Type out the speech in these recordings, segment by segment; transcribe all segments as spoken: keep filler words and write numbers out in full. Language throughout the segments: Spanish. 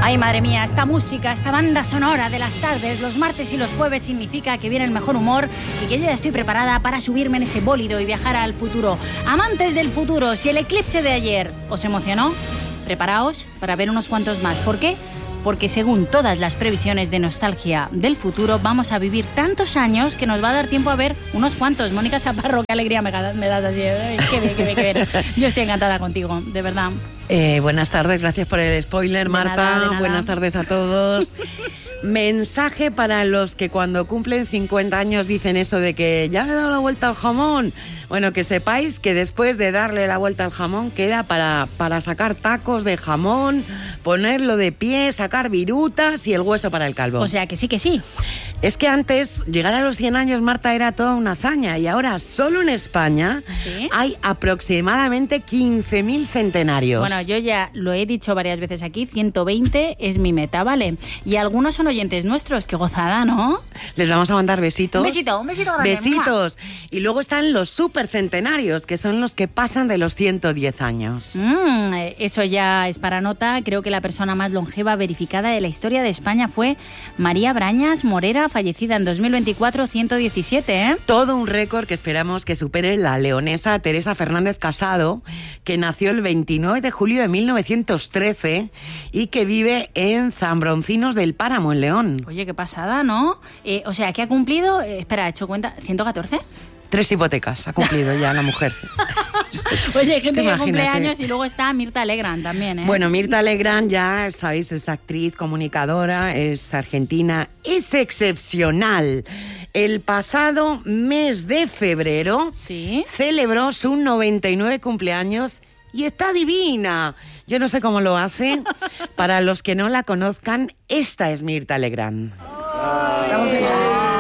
Ay, madre mía, esta música, esta banda sonora de las tardes, los martes y los jueves significa que viene el mejor humor y que yo ya estoy preparada para subirme en ese bólido y viajar al futuro. Amantes del futuro, si el eclipse de ayer os emocionó, preparaos para ver unos cuantos más. ¿Por qué? Porque según todas las previsiones de nostalgia del futuro, vamos a vivir tantos años que nos va a dar tiempo a ver unos cuantos. Mónica Chaparro, qué alegría me, me das así. Ay, qué bien, qué bien, qué bien. Yo estoy encantada contigo, de verdad. Eh, buenas tardes, gracias por el spoiler, De Marta. nada, de nada. Buenas tardes a todos. Mensaje para los que cuando cumplen cincuenta años dicen eso de que ya le he dado la vuelta al jamón. Bueno, que sepáis que después de darle la vuelta al jamón queda para, para sacar tacos de jamón, ponerlo de pie, sacar virutas y el hueso para el calvo. O sea, que sí, que sí. Es que antes, llegar a los cien años, Marta, era toda una hazaña y ahora solo en España ¿Sí? hay aproximadamente quince mil centenarios. Bueno, yo ya lo he dicho varias veces aquí, ciento veinte es mi meta, ¿vale? Y algunos son oyentes nuestros, qué gozada, ¿no? Les vamos a mandar besitos. Un besito, un besito grande. Besitos. Y luego están los supercentenarios, que son los que pasan de los ciento diez años. Mm, eso ya es para nota. Creo que la persona más longeva verificada de la historia de España fue María Brañas Morera, fallecida en dos mil veinticuatro, ciento diecisiete, ¿eh? Todo un récord que esperamos que supere la leonesa Teresa Fernández Casado, que nació el veintinueve de julio de mil novecientos trece y que vive en Zambroncinos del Páramo, en León. Oye, qué pasada, ¿no? Eh, o sea, ¿qué ha cumplido? Eh, espera, ¿he hecho cuenta? ¿ciento catorce? Tres hipotecas ha cumplido ya la mujer. Oye, hay gente que Imagínate. cumple años y luego está Mirta Legrand también, ¿eh? Bueno, Mirta Legrand, ya sabéis, es actriz, comunicadora, es argentina, es excepcional. El pasado mes de febrero ¿Sí? celebró su noventa y nueve cumpleaños y está divina. Yo no sé cómo lo hace. Para los que no la conozcan, esta es Mirta Legrand. Estamos en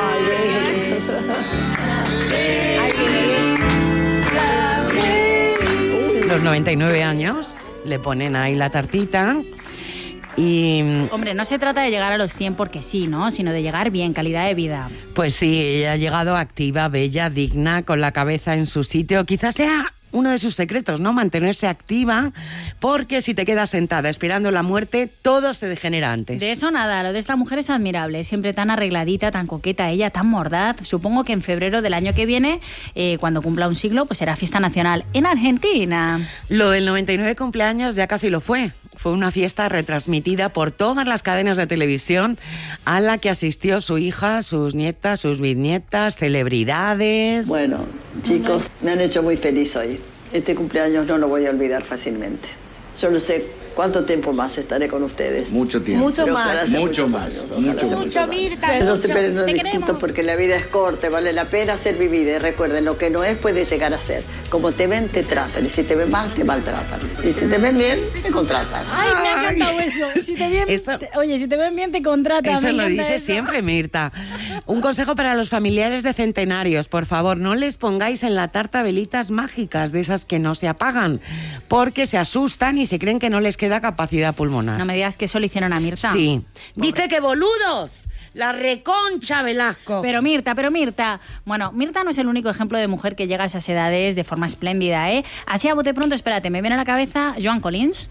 Los noventa y nueve años, le ponen ahí la tartita y... Hombre, no se trata de llegar a los cien porque sí, ¿no? Sino de llegar bien, calidad de vida. Pues sí, ella ha llegado activa, bella, digna, con la cabeza en su sitio. Quizás sea uno de sus secretos, ¿no? Mantenerse activa, porque si te quedas sentada esperando la muerte, todo se degenera antes. De eso nada, lo de esta mujer es admirable, siempre tan arregladita, tan coqueta ella, tan mordaz. Supongo que en febrero del año que viene, eh, cuando cumpla un siglo, pues será fiesta nacional en Argentina. Lo del noventa y nueve cumpleaños ya casi lo fue. Fue una fiesta retransmitida por todas las cadenas de televisión a la que asistió su hija, sus nietas, sus bisnietas, celebridades. Bueno, chicos, me han hecho muy feliz hoy. Este cumpleaños no lo voy a olvidar fácilmente. Yo no sé cuánto tiempo más estaré con ustedes. Mucho tiempo. Mucho Pero más. ojalá sea Mucho muchos más, años, ojalá mucho, sea mucho. muchos Mucho, años. Mirta, Pero no se mucho. peleen, no Te discutan queremos. porque la vida es corta, vale la pena ser vivida. Y recuerden, lo que no es puede llegar a ser. Como te ven, te tratan. Y si te ven mal, te maltratan. Si te ven bien, te contratan. Ay, me ha encantado eso. Si te ven, Eso- te- oye, si te ven bien te contratan. Eso me lo encanta dice eso. siempre Mirta. Un consejo para los familiares de centenarios, por favor, no les pongáis en la tarta velitas mágicas, de esas que no se apagan, porque se asustan y se creen que no les queda capacidad pulmonar. No me digas que eso le hicieron a Mirta. Sí. ¿Viste qué boludos? La reconcha Velasco. Pero Mirta, pero Mirta. Bueno, Mirta no es el único ejemplo de mujer que llega a esas edades de forma espléndida, ¿eh? Así a bote pronto, espérate, me viene a la cabeza Joan Collins.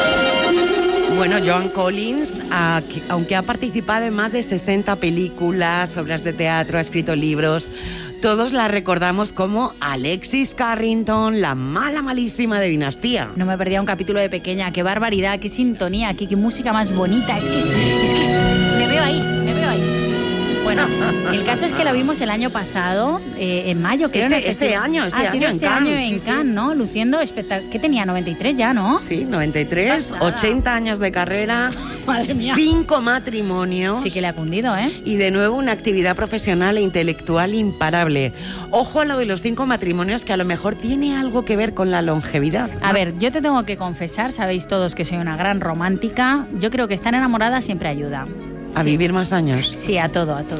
Bueno, Joan Collins, a- aunque ha participado en más de sesenta películas, obras de teatro, ha escrito libros, todos la recordamos como Alexis Carrington, la mala malísima de Dinastía. No me perdía un capítulo de pequeña. Qué barbaridad, qué sintonía, qué, qué música más bonita. Es que, es, es que es- me veo ahí, me veo ahí. Bueno, el caso es que la vimos el año pasado, eh, en mayo, creo. Este- en el este festival. año, este ha sido año en este Cannes, año en sí, Cannes, sí. ¿no? Luciendo espectacular. ¿Qué tenía? noventa y tres ya, ¿no? Sí, noventa y tres, Pasada. ochenta años de carrera, Madre mía. cinco matrimonios. Sí que le ha cundido, ¿eh? Y de nuevo una actividad profesional e intelectual imparable. Ojo a lo de los cinco matrimonios, que a lo mejor tiene algo que ver con la longevidad. A ver, yo te tengo que confesar, sabéis todos que soy una gran romántica. Yo creo que estar enamorada siempre ayuda. A Sí. vivir más años. Sí, a todo, a todo.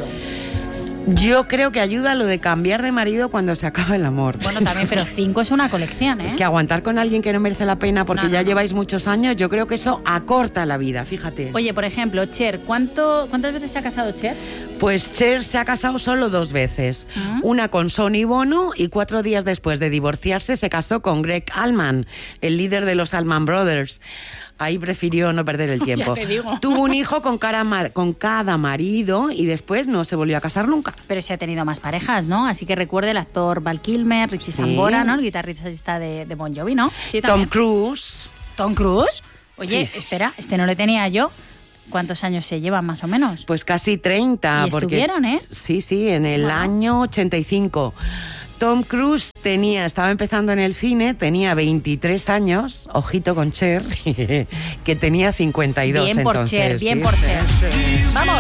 Yo creo que ayuda lo de cambiar de marido cuando se acaba el amor. Bueno, también, pero cinco es una colección, ¿eh? Es que aguantar con alguien que no merece la pena porque No, no, ya no. lleváis muchos años, yo creo que eso acorta la vida, fíjate. Oye, por ejemplo, Cher, ¿cuánto, ¿cuántas veces se ha casado Cher? Pues Cher se ha casado solo dos veces. Ah. Una con Sonny Bono y cuatro días después de divorciarse se casó con Greg Allman, el líder de los Allman Brothers. ahí prefirió no perder el tiempo. Ya te digo. Tuvo un hijo con, cara ma- con cada marido y después no se volvió a casar nunca. Pero sí ha tenido más parejas, ¿no? Así que recuerde el actor Val Kilmer, Richie Sí. Sambora, ¿no? El guitarrista de, de Bon Jovi, ¿no? Sí, Tom también. Cruise. Tom Cruise. Oye, Sí. espera, este no le tenía yo. ¿Cuántos años se llevan más o menos? Pues casi treinta. Y porque, estuvieron, ¿eh? Sí, sí, en el Wow. año ochenta y cinco. Tom Cruise tenía, estaba empezando en el cine, tenía veintitrés años, ojito con Cher, que tenía cincuenta y dos Bien por entonces. Cher, bien sí, por sí, Cher. sí. ¡Vamos!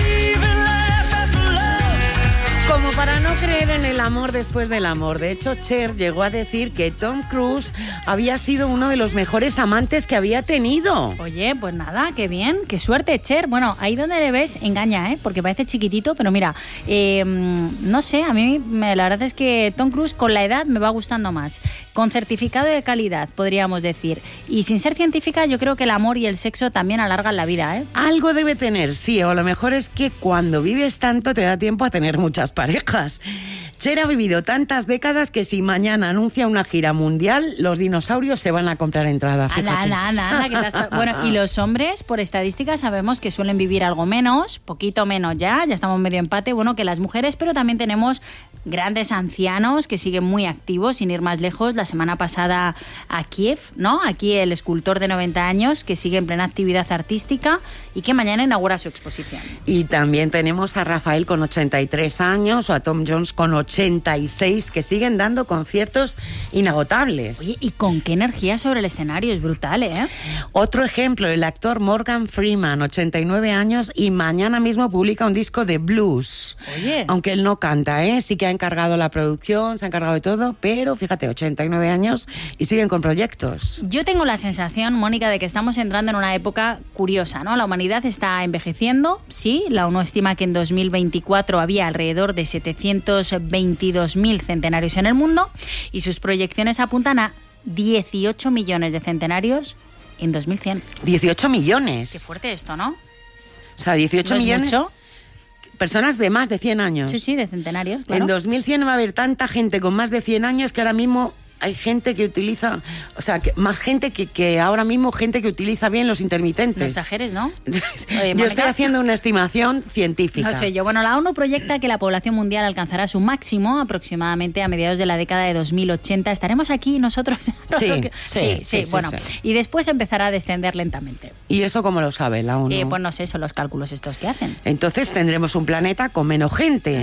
Como para no creer en el amor después del amor. De hecho, Cher llegó a decir que Tom Cruise había sido uno de los mejores amantes que había tenido. Oye, pues nada, qué bien, qué suerte, Cher. Bueno, ahí donde le ves, engaña, ¿eh? Porque parece chiquitito, pero mira, eh, no sé, a mí me, la verdad es que Tom Cruise con la edad me va gustando más. Con certificado de calidad, podríamos decir. Y sin ser científica, yo creo que el amor y el sexo también alargan la vida, ¿eh? Algo debe tener, sí, o a lo mejor es que cuando vives tanto te da tiempo a tener muchas parejas. Cher ha vivido tantas décadas que si mañana anuncia una gira mundial, los dinosaurios se van a comprar entrada. Ana, Fíjate. Ana, Ana, Ana, que te has- Bueno, y los hombres, por estadística, sabemos que suelen vivir algo menos, poquito menos ya, ya estamos medio empate, bueno, que las mujeres, pero también tenemos grandes ancianos que siguen muy activos, sin ir más lejos. La semana pasada a Kiev, ¿no? Aquí el escultor de noventa años que sigue en plena actividad artística y que mañana inaugura su exposición. Y también tenemos a Rafael con ochenta y tres años o a Tom Jones con ochenta y seis que siguen dando conciertos inagotables. Oye, y con qué energía sobre el escenario, es brutal, ¿eh? Otro ejemplo, el actor Morgan Freeman, ochenta y nueve años y mañana mismo publica un disco de blues. Oye. Aunque él no canta, ¿eh? Sí que ha encargado la producción, se ha encargado de todo, pero fíjate, ochenta y nueve años y siguen con proyectos. Yo tengo la sensación, Mónica, de que estamos entrando en una época curiosa, ¿no? La humanidad está envejeciendo, sí. La ONU estima que en dos mil veinticuatro había alrededor de setecientos veintidós mil centenarios en el mundo y sus proyecciones apuntan a dieciocho millones de centenarios en dos mil cien. dieciocho millones. Qué fuerte esto, ¿no? O sea, dieciocho ¿No es millones. mucho? Personas de más de cien años. Sí, sí, de centenarios, claro. En dos mil cien va a haber tanta gente con más de cien años que ahora mismo hay gente que utiliza, o sea, que más gente que, que ahora mismo gente que utiliza bien los intermitentes. No exageres, ¿no? Oye, Yo Mónica. estoy haciendo una estimación científica. No sé yo. Bueno, la ONU proyecta que la población mundial alcanzará su máximo aproximadamente a mediados de la década de dos mil ochenta. ¿Estaremos aquí nosotros? Sí, sí, sí, sí, sí, sí, bueno. sí. Y después empezará a descender lentamente. ¿Y eso cómo lo sabe la ONU? Eh, pues no sé, son los cálculos estos que hacen. Entonces tendremos un planeta con menos gente,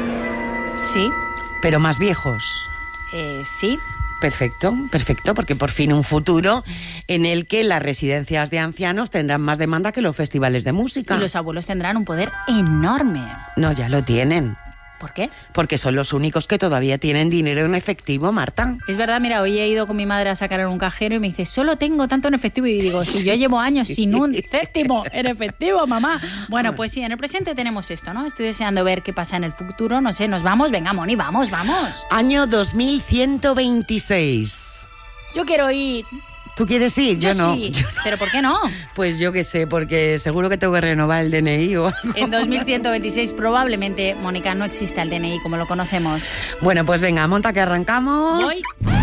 Sí, pero más viejos. eh, sí. Perfecto, perfecto, porque por fin un futuro en el que las residencias de ancianos tendrán más demanda que los festivales de música. Y los abuelos tendrán un poder enorme. No, ya lo tienen, ¿Por qué? porque son los únicos que todavía tienen dinero en efectivo, Marta. Es verdad, mira, hoy he ido con mi madre a sacar en un cajero y me dice, solo tengo tanto en efectivo. Y digo, si yo llevo años sin un céntimo en efectivo, mamá. Bueno, pues sí, en el presente tenemos esto, ¿no? Estoy deseando ver qué pasa en el futuro. No sé, ¿nos vamos? Venga, Moni, vamos, vamos. Año dos mil ciento veintiséis. Yo quiero ir. ¿Tú quieres ir? Yo, no. sí. Yo- ¿Pero por qué no? Pues yo qué sé, porque seguro que tengo que renovar el D N I o algo. En dos mil ciento veintiséis probablemente, Mónica, no exista el D N I como lo conocemos. Bueno, pues venga, monta que arrancamos. Voy.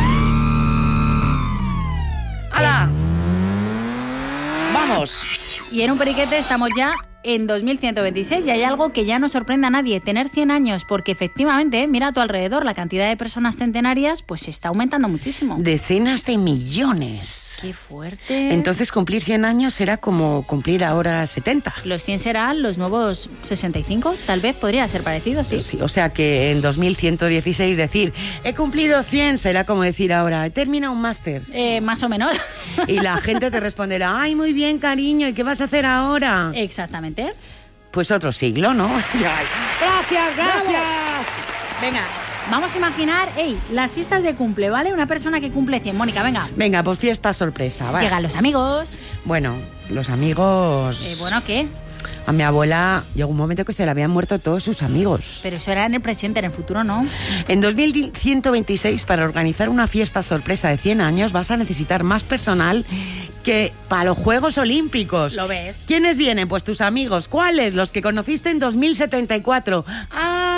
¡Hala! ¡Vamos! Y en un periquete estamos ya en dos mil ciento veintiséis y hay algo que ya no sorprende a nadie, tener cien años, porque efectivamente, mira a tu alrededor, la cantidad de personas centenarias pues está aumentando muchísimo. Decenas de millones. ¡Qué fuerte! Entonces cumplir cien años será como cumplir ahora setenta. Los cien serán los nuevos sesenta y cinco, tal vez podría ser parecido, sí. Sí, o sea que en dos mil ciento dieciséis decir he cumplido cien será como decir ahora he terminado un máster. Eh, más o menos. Y la gente te responderá, ay, muy bien, cariño, ¿y qué vas a hacer ahora? Exactamente. Pues otro siglo, ¿no? Gracias, gracias. Venga, vamos a imaginar, hey, las fiestas de cumple, ¿vale? Una persona que cumple cien. Mónica, venga. Venga, pues fiesta sorpresa. Vale. Llegan los amigos. Bueno, los amigos... Eh, bueno, ¿qué? A mi abuela llegó un momento que se le habían muerto todos sus amigos. Pero eso era en el presente, en el futuro no. En dos mil ciento veintiséis, para organizar una fiesta sorpresa de cien años, vas a necesitar más personal que para los Juegos Olímpicos. ¿Lo ves? ¿Quiénes vienen? Pues tus amigos. ¿Cuáles? Los que conociste en dos mil setenta y cuatro. Ah,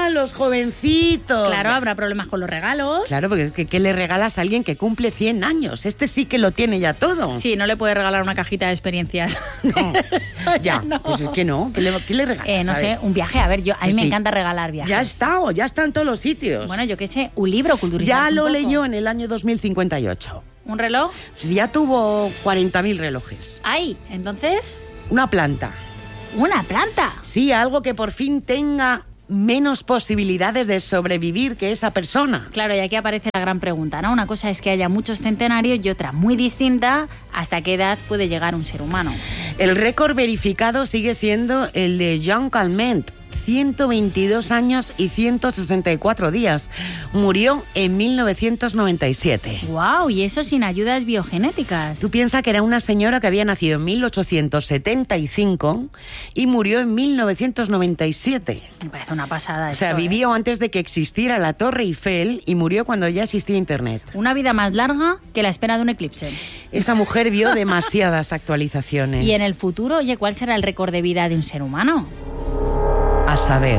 Ah, los jovencitos. Claro, habrá problemas con los regalos. Claro, porque es que ¿qué le regalas a alguien que cumple cien años? Este sí que lo tiene ya todo. Sí, no le puedes regalar una cajita de experiencias. No. Eso Ya, no. pues es que no. ¿Qué le, qué le regalas? Eh, no A sé, ver. un viaje. A ver, yo a mí Pues me sí. encanta regalar viajes. Ya está, o ya está en todos los sitios. Bueno, yo qué sé, un libro, culturizarse ya un lo poco. leyó en el año dos mil cincuenta y ocho. ¿Un reloj? Pues ya tuvo cuarenta mil relojes. Ay, entonces, Una planta. una planta. Sí, algo que por fin tenga menos posibilidades de sobrevivir que esa persona. Claro, y aquí aparece la gran pregunta, ¿no? Una cosa es que haya muchos centenarios y otra muy distinta, ¿hasta qué edad puede llegar un ser humano? El récord verificado sigue siendo el de Jean Calment, ciento veintidós años y ciento sesenta y cuatro días. Murió en mil novecientos noventa y siete. ¡Wow! Y eso sin ayudas biogenéticas. Tú piensas que era una señora que había nacido en mil ochocientos setenta y cinco y murió en mil novecientos noventa y siete. Me parece una pasada. O sea, esto, ¿eh? vivió antes de que existiera la Torre Eiffel y murió cuando ya existía Internet. Una vida más larga que la espera de un eclipse. Esa mujer vio demasiadas actualizaciones. Y en el futuro, oye, ¿cuál será el récord de vida de un ser humano? A saber,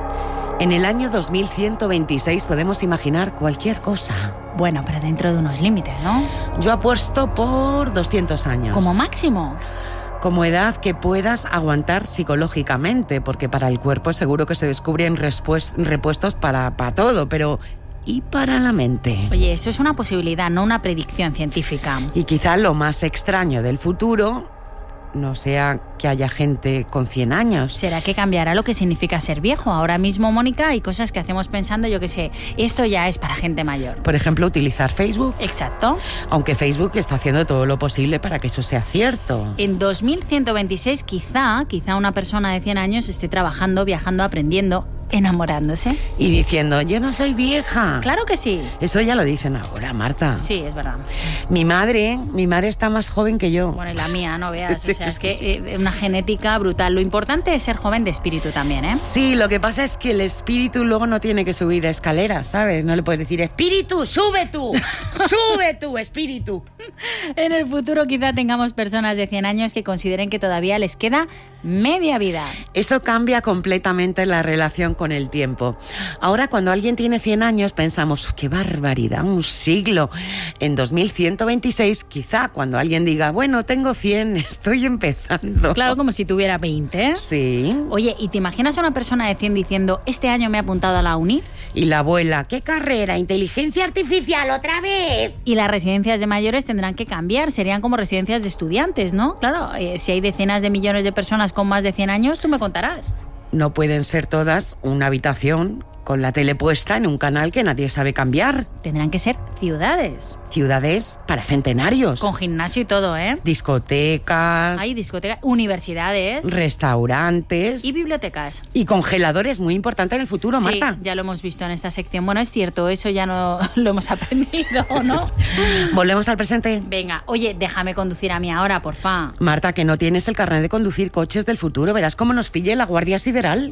en el año dos mil ciento veintiséis podemos imaginar cualquier cosa. Bueno, pero dentro de unos límites, ¿no? Yo apuesto por doscientos años. Como máximo. Como edad que puedas aguantar psicológicamente, porque para el cuerpo seguro que se descubren respues- repuestos para, para todo, pero ¿y para la mente? Oye, eso es una posibilidad, no una predicción científica. Y quizá lo más extraño del futuro no sea que haya gente con cien años. ¿Será que cambiará lo que significa ser viejo? Ahora mismo, Mónica, hay cosas que hacemos pensando, yo qué sé, esto ya es para gente mayor. Por ejemplo, utilizar Facebook. Exacto. Aunque Facebook está haciendo todo lo posible para que eso sea cierto. En dos mil ciento veintiséis quizá, quizá una persona de cien años esté trabajando, viajando, aprendiendo, enamorándose. Y diciendo, yo no soy vieja. Claro que sí. Eso ya lo dicen ahora, Marta. Sí, es verdad. Mi madre, mi madre está más joven que yo. Bueno, y la mía, no veas. O sea, es que eh, una genética brutal. Lo importante es ser joven de espíritu también, ¿eh? Sí, lo que pasa es que el espíritu luego no tiene que subir escaleras, ¿sabes? No le puedes decir, espíritu, sube tú, sube tú, espíritu. En el futuro quizá tengamos personas de cien años que consideren que todavía les queda media vida. Eso cambia completamente la relación con el tiempo. Ahora, cuando alguien tiene cien años, pensamos, qué barbaridad, un siglo. En dos mil ciento veintiséis, quizá cuando alguien diga, bueno, tengo cien, estoy empezando. Claro, como si tuviera veinte, ¿eh? Sí. Oye, ¿y te imaginas a una persona de cien diciendo, este año me he apuntado a la uni? Y la abuela, ¿qué carrera? ¿Inteligencia artificial otra vez? Y las residencias de mayores tendrán que cambiar, serían como residencias de estudiantes, ¿no? Claro, eh, si hay decenas de millones de personas con más de cien años, tú me contarás. No pueden ser todas una habitación con la tele puesta en un canal que nadie sabe cambiar. Tendrán que ser ciudades. Ciudades para centenarios. Con gimnasio y todo, ¿eh? Discotecas. Hay discotecas, universidades Restaurantes. y bibliotecas. Y congeladores, muy importante en el futuro, Sí, Marta. ya lo hemos visto en esta sección. Bueno, es cierto, eso ya no lo hemos aprendido, ¿no? Volvemos al presente. Venga, oye, déjame conducir a mí ahora, porfa. Marta, que no tienes el carnet de conducir coches del futuro. Verás cómo nos pille la Guardia Sideral.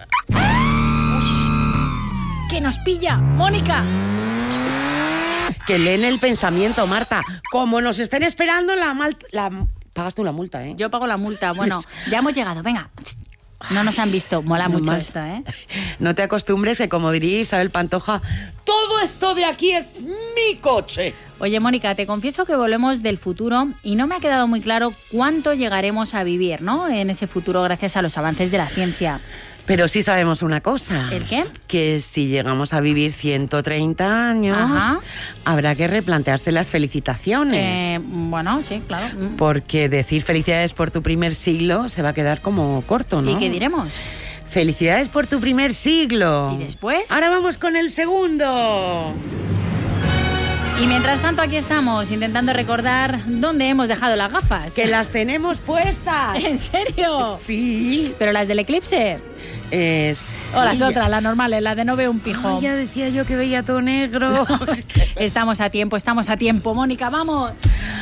¡Que nos pilla! ¡Mónica! Que leen el pensamiento, Marta. Como nos estén esperando la malta... La... Pagas tú la multa, ¿eh? Yo pago la multa. Bueno, ya hemos llegado, venga. No nos han visto. Mola No mucho mal. esto, ¿eh? No te acostumbres que, como diría Isabel Pantoja, todo esto de aquí es mi coche. Oye, Mónica, te confieso que volvemos del futuro y no me ha quedado muy claro cuánto llegaremos a vivir, ¿no? En ese futuro gracias a los avances de la ciencia. Pero sí sabemos una cosa. ¿El qué? Que si llegamos a vivir ciento treinta años, Ajá. habrá que replantearse las felicitaciones. Eh, bueno, sí, claro. Mm. Porque decir felicidades por tu primer siglo se va a quedar como corto, ¿no? ¿Y qué diremos? Felicidades por tu primer siglo. ¿Y después? Ahora vamos con el segundo. Y mientras tanto aquí estamos intentando recordar dónde hemos dejado las gafas. Que las tenemos puestas. ¿En serio? Sí. ¿Pero las del eclipse? Eh, sí. O las otras, las normales, las de no veo un pijo. Ay, ya decía yo que veía todo negro. Estamos a tiempo, estamos a tiempo, Mónica, vamos.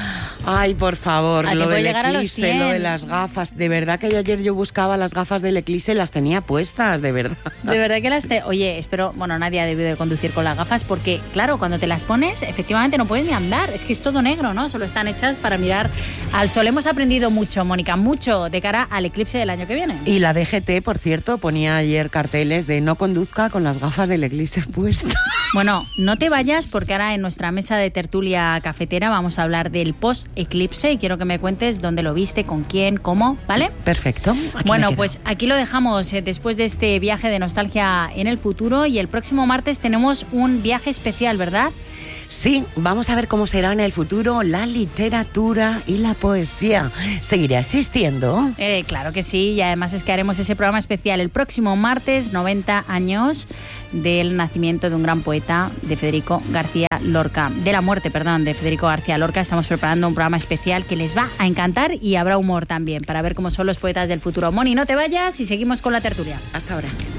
Ay, por favor, Ah, lo que puede del llegar a los eclipse, lo cien. de las gafas. De verdad que ayer yo buscaba las gafas del eclipse y las tenía puestas, de verdad. De verdad que las... Te... Oye, espero... Bueno, nadie ha debido de conducir con las gafas porque, claro, cuando te las pones, efectivamente no puedes ni andar. Es que es todo negro, ¿no? Solo están hechas para mirar al sol. Hemos aprendido mucho, Mónica, mucho de cara al eclipse del año que viene. Y la D G T, por cierto, ponía ayer carteles de no conduzca con las gafas del eclipse puestas. Bueno, no te vayas porque ahora en nuestra mesa de tertulia cafetera vamos a hablar del post-eclipse y quiero que me cuentes dónde lo viste, con quién, cómo, ¿vale? Perfecto. Aquí Bueno, me quedo. pues aquí lo dejamos eh, después de este viaje de nostalgia en el futuro y el próximo martes tenemos un viaje especial, ¿verdad? Sí, vamos a ver cómo será en el futuro la literatura y la poesía. ¿Seguirá existiendo? Eh, claro que sí, y además es que haremos ese programa especial el próximo martes, noventa años del nacimiento de un gran poeta, de Federico García Lorca, de la muerte, perdón, de Federico García Lorca. Estamos preparando un programa especial que les va a encantar y habrá humor también para ver cómo son los poetas del futuro. Moni, no te vayas y seguimos con la tertulia. Hasta ahora.